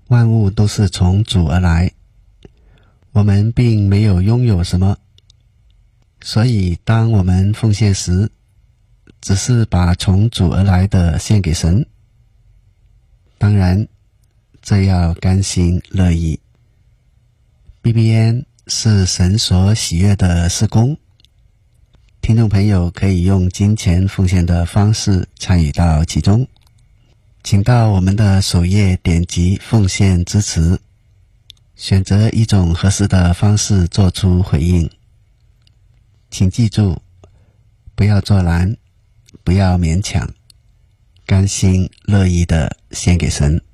万物都是从主而来，我们并没有拥有什么，所以当我们奉献时，只是把从主而来的献给神。当然，这要甘心乐意。BBN 是神所喜悦的事工，听众朋友可以用金钱奉献的方式参与到其中。请到我们的首页点击奉献支持，选择一种合适的方式做出回应。请记住，不要做难，不要勉强，甘心乐意的献给神。